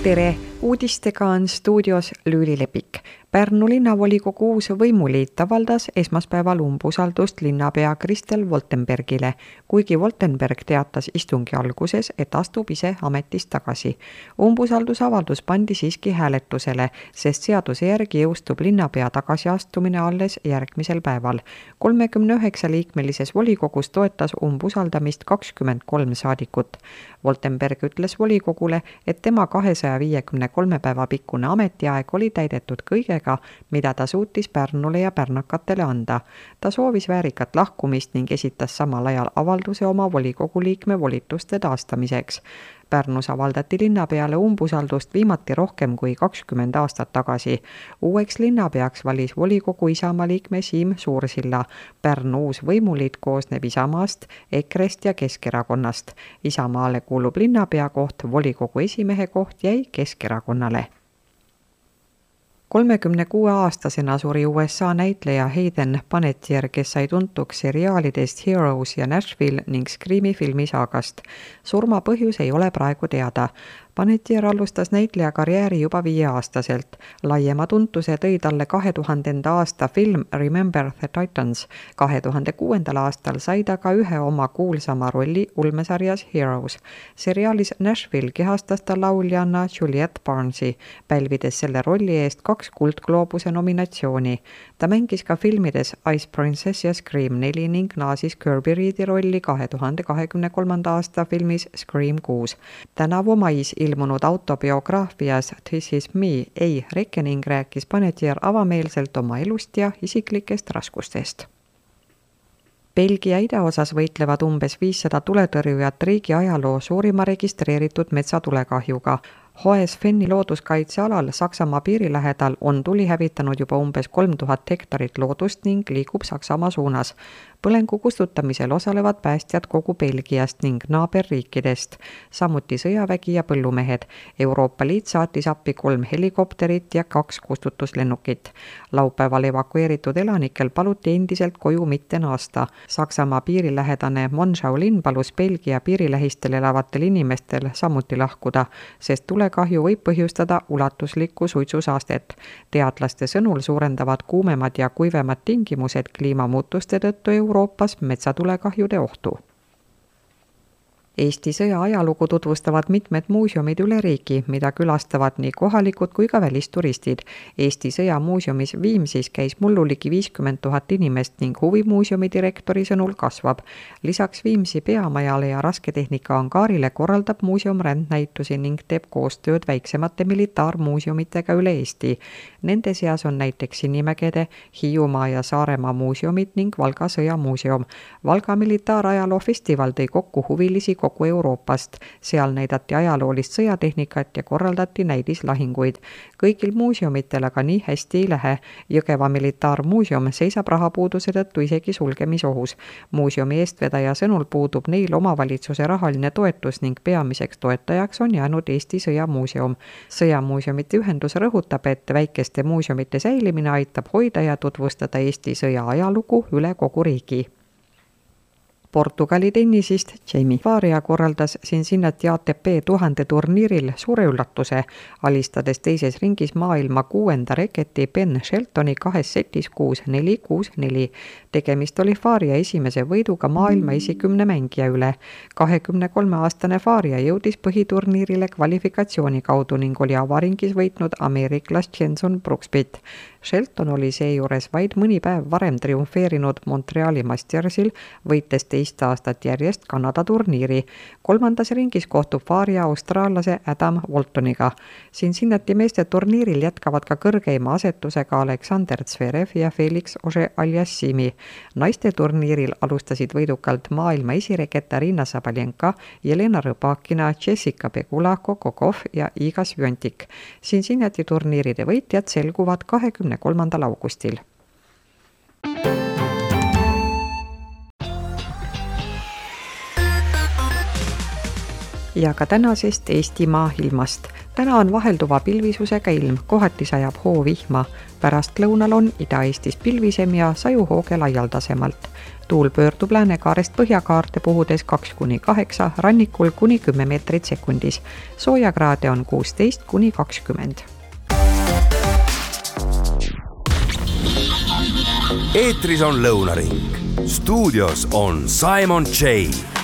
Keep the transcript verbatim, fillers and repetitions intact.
Tere! Uudistega on stuudios Lüüli Lepik. Pärnu linnavolikogu uus võimuliit avaldas esmaspäeval umbusaldust linnapea Kristel Woltenbergile, kuigi Woltenberg teatas istungi alguses, et astub ise ametist tagasi. Umbusaldusavaldus pandi siiski hääletusele, sest seaduse järgi jõustub linnapea tagasiastumine alles järgmisel päeval. kolmekümne üheksa liikmelises volikogus toetas umbusaldamist kakskümmend kolm saadikut. Woltenberg ütles volikogule, et tema kahesaja viiekümne kolme päeva pikkune ametiaeg oli täidetud kõigega, mida ta suutis Pärnule ja pärnakatele anda. Ta soovis väärikat lahkumist ning esitas samal ajal avalduse oma volikogu liikme volituste taastamiseks. Pärnus avaldati linnapeale umbusaldust viimati rohkem kui kakskümmend aastat tagasi. Uueks linnapeaks valis volikogu Isamaa liikme Siim Suursilla. Pärnu uus võimuliit koosneb Isamaast, Ekrest ja Keskerakonnast. Isamaale kuulub linnapea koht, volikogu esimehe koht jäi Keskerakonnale. kolmekümne kuue aastasena suri U S A näitleja Hayden Panettiere, kes sai tuntuks seriaalidest Heroes ja Nashville ning Screami filmisaagast. Surma põhjus ei ole praegu teada. Panettiere alustas näitleja karjääri juba viieaastaselt. Laiema tuntuse tõi talle kahe tuhandenda aasta film Remember the Titans. kahe tuhande kuuendal aastal sai ta ka ühe oma kuulsama rolli ulmesarjas Heroes. Seriaalis Nashville kehastas ta lauljanna Juliette Barnesi, pälvides selle rolli eest kaks kuldgloobuse nominatsiooni. Ta mängis ka filmides Ice Princess ja Scream neli ning naasis Kirby Reedi rolli kahe tuhande kahekümne kolmanda aasta filmis Scream kuus. Tänavu mais ilmunud autobiograafias This is me, A Reckoning rääkis Panettiere avameelselt oma elust ja isiklikest raskustest. Belgia idaosas võitlevad umbes viissada tuletõrjujat riigi ajaloo suurima registreeritud metsatulekahjuga. Hohes-Fenni looduskaitsealal Saksamaa piiri lähedal on tuli hävitanud juba umbes kolm tuhat hektarit loodust ning liigub Saksamaa suunas. Põlengu kustutamisel osalevad päästjad kogu Belgiast ning naaberriikidest, samuti sõjavägi ja põllumehed. Euroopa Liit saatis appi kolm helikopterit ja kaks kustutuslennukit. Laupäeval evakueeritud elanikel paluti endiselt koju mitte naasta. Saksamaa piirilähedane Monschau linn palus Belgia piirilähistel elavatel inimestel samuti lahkuda, sest tulekahju võib põhjustada ulatuslikku suitsusaastet. Teadlaste sõnul suurendavad kuumemad ja kuivemad tingimused kliimamuutuste tõttu Euroopas metsatulekahjude ohtu. Eesti sõja ajalugu tutvustavad mitmed muuseumid üle riigi, mida külastavad nii kohalikud kui ka välisturistid. Eesti sõjamuuseumis Viimsis käis mullu ligi viiskümmend tuhat inimest ning huvimuuseumi direktori sõnul kasvab. Lisaks Viimsi peamajale ja rasketehnika angaarile korraldab muuseum rändnäitusi ning teeb koostööd väiksemate militaarmuuseumitega üle Eesti. Nende seas on näiteks Sinimägede, Hiiumaa ja Saaremaa muuseumid ning Valga sõjamuuseum. Valga militaarajaloo festival tõi kokku huvilisi kogu Euroopast. Seal näidati ajaloolist sõjatehnikat ja korraldati näidislahinguid. Kõigil muuseumitel aga nii hästi ei lähe. Jõgeva militaarmuuseum seisab rahapuuduse tõttu isegi sulgemisohus. Muuseumi eestvedaja sõnul puudub neil omavalitsuse rahaline toetus ning peamiseks toetajaks on jäänud Eesti sõjamuuseum. Sõjamuuseumite ühendus rõhutab, et väikeste muuseumite säilimine aitab hoida ja tutvustada Eesti sõja ajalugu üle kogu riigi. Portugali tennisist Jamie Faria korraldas Cincinnati A T P tuhande turniiril suure üllatuse, alistades teises ringis maailma kuuenda reketi Ben Sheltoni kahes setis kuus neli kuus neli. Tegemist oli Faria esimese võiduga maailma esikümne mängija üle. kahekümne kolme aastane Faria jõudis põhiturniirile kvalifikatsiooni kaudu ning oli avaringis võitnud ameeriklas Jenson Brooksbyt. Shelton oli seejuures vaid mõni päev varem triumfeerinud Montreali Mastersil, võites teist aastat järjest Kanada turniiri. Kolmandas ringis kohtub Faria austraallase Adam Waltoniga. Cincinnati meeste turniiril jätkavad ka kõrgeima asetusega Alexander Zverev ja Felix Auger-Aliassimi. Naiste turniiril alustasid võidukalt maailma esireket Arina Sabalenka, Jelena Rõbakina, Jessica Pegula, Coco Gauff ja Iga Swiatek. Cincinnati turniiride võitjad selguvad kahekümne kolmandal augustil. ja ka tänasest Eestimaa ilmast. Täna on vahelduva pilvisusega ilm, kohati sajab hoovihma. Pärast lõunal on Ida-Eestis pilvisem ja sajuhooge laialdasemalt. Tuul pöördub läänekaarest põhjakaarte puhudes kaks kuni kaheksa, rannikul kuni kümme meetrit sekundis. Soojakraade on kuusteist kuni kakskümmend. Eetris on Lõunaring. Stuudios on Simon J.